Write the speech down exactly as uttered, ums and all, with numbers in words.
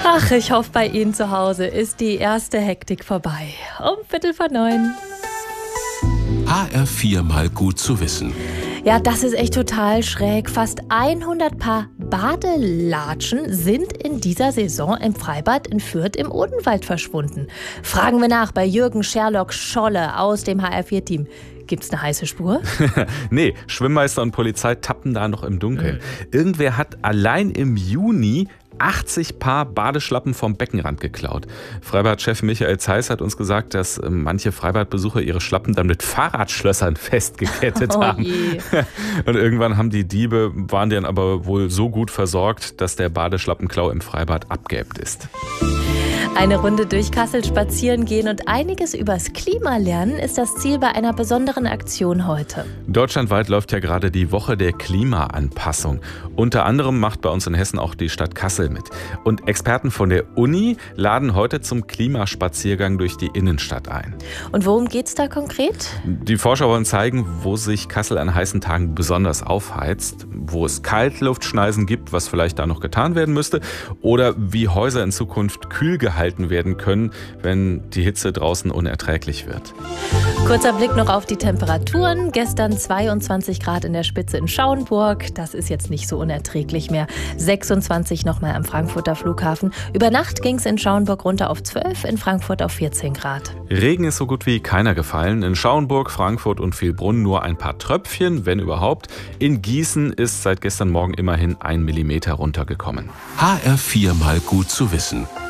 Ach, ich hoffe, bei Ihnen zu Hause ist die erste Hektik vorbei. Um Viertel vor neun. H R vier mal gut zu wissen. Ja, das ist echt total schräg. Fast hundert Paar Badelatschen sind in dieser Saison im Freibad in Fürth im Odenwald verschwunden. Fragen wir nach bei Jürgen Sherlock Scholle aus dem H R vier Team. Gibt's eine heiße Spur? Nee, Schwimmmeister und Polizei tappen da noch im Dunkeln. Mhm. Irgendwer hat allein im Juni achtzig Paar Badeschlappen vom Beckenrand geklaut. Freibadchef Michael Zeiss hat uns gesagt, dass manche Freibadbesucher ihre Schlappen dann mit Fahrradschlössern festgekettet Oh haben. je. Und irgendwann haben die Diebe, waren dann aber wohl so gut versorgt, dass der Badeschlappenklau im Freibad abgeebbt ist. Eine Runde durch Kassel spazieren gehen und einiges übers Klima lernen ist das Ziel bei einer besonderen Aktion heute. Deutschlandweit läuft ja gerade die Woche der Klimaanpassung. Unter anderem macht bei uns in Hessen auch die Stadt Kassel mit. Und Experten von der Uni laden heute zum Klimaspaziergang durch die Innenstadt ein. Und worum geht's da konkret? Die Forscher wollen zeigen, wo sich Kassel an heißen Tagen besonders aufheizt, wo es Kaltluftschneisen gibt, was vielleicht da noch getan werden müsste, oder wie Häuser in Zukunft kühl gehalten werden können, wenn die Hitze draußen unerträglich wird. Kurzer Blick noch auf die Temperaturen. Gestern zweiundzwanzig Grad in der Spitze in Schauenburg. Das ist jetzt nicht so unerträglich mehr. sechsundzwanzig nochmal am Frankfurter Flughafen. Über Nacht ging es in Schauenburg runter auf zwölf, in Frankfurt auf vierzehn Grad. Regen ist so gut wie keiner gefallen. In Schauenburg, Frankfurt und Vilbrunn nur ein paar Tröpfchen, wenn überhaupt. In Gießen ist seit gestern Morgen immerhin ein Millimeter runtergekommen. H R vier mal gut zu wissen.